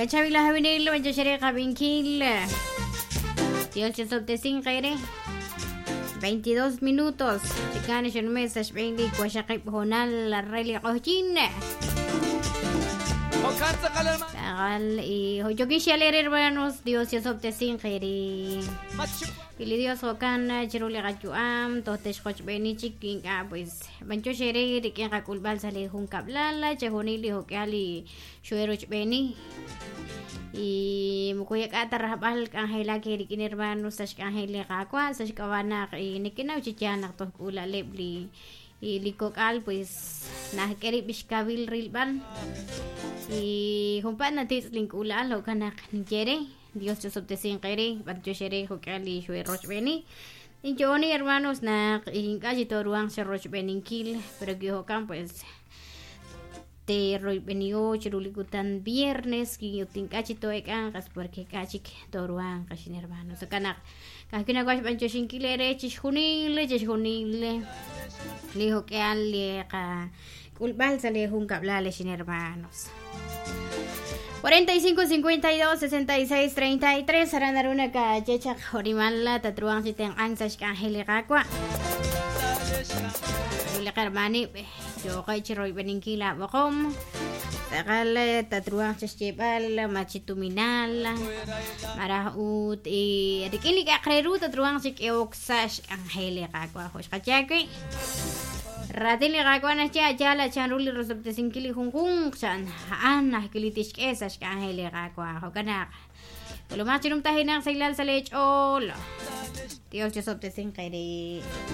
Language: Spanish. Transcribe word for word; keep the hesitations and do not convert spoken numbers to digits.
Chavila Javinil, Manchesere Javinkil. Dios te sobtesin Kaire. veintidós minutos. Chicane un message vendi Kwashakip Honal la Rally Ojin. Tagal y Hoyoki Shaler hermanos, Dios te sobtesin Kaire. Pili Dios Hokan, Chirule Gachuam, Totesh Hoch Beni Chiking, pues Manchesere, Rikin Rakulbal Sale Hunkablala, Chehonili Hokali, Shueroch Beni. Y mukuya kata rahbal kanghela kiri kini hermano sash kanghela kakwa sash kawana ini kina uchichana to kula lebli y likokal pues nah keri bishkabil rilban y humpan na tis linkula lo kana njere Dios te sobtesin keri batjo shere hokali shwe roch beni y joni hermanos na inkaji toruang se roch benin kil pero que hokan pues te roy benio chirulikutan viernes ki yotin kachito ekan kas porque kachik toruan kashin hermano so kana kakina kwash bancho shinkilere chishunile chishunile liho que alle ka kulbal sale hun kablale shin hermanos cuarenta y cinco cincuenta y dos sesenta y seis treinta y tres harán una cachecha jorimala tatruan siten ansash kanhele kakwa le karmani yo kay chiroy beninkila bakom tagal tatruang chespal machituminal maraut y dikili ka kreru tatruang sik eoksash anghele kakwa hosh kachaki ratili kakwa na cha jala chanruli rosopte sinkili hungkung san ana kilitish kesash anghele kakwa hokana lo machinum tahinang sa ilal sa lechol Dios te sopte sinkiri